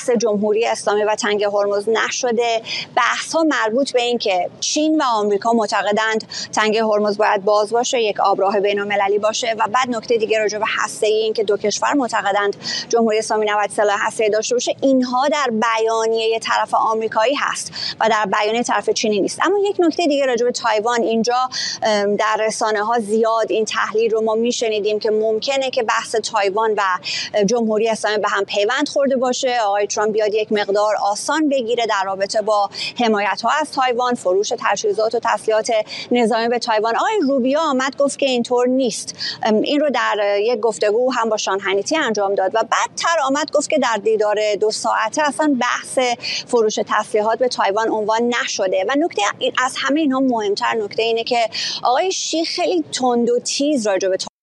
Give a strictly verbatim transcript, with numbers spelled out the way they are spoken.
بحث جمهوری اسلامی و تنگ هرمز نشده. بحث ها مربوط به این که چین و آمریکا معتقدند تنگ هرمز باید باز باشه، یک آبراه بین‌المللی باشه، و بعد نکته دیگه راجع به هسته‌ای، این که دو کشور معتقدند جمهوری اسلامی نباید سلاح هسته‌ای داشته باشه. اینها در بیانیه طرف آمریکایی هست و در بیانیه طرف چینی نیست. اما یک نکته دیگه راجع به تایوان، اینجا در رسانه ها زیاد این تحلیل رو ما میشنیدیم که ممکنه که بحث تایوان و جمهوری اسلامی به هم پیوند خورده باشه. آقای ترامپ بیاد یک مقدار آسان بگیره در رابطه با حمایت ها از تایوان، فروش تجهیزات و تسلیحات نظامی به تایوان. آقای روبیو آمد گفت که اینطور نیست. این رو در یک گفتگو هم با شان هنیتی انجام داد و بعدتر آمد گفت که در دیدار دو ساعته اصلا بحث فروش تسلیحات به تایوان عنوان نشده. و نکته از همه اینها مهمتر نکته اینه که آقای شی خیلی تند و تیز راجع به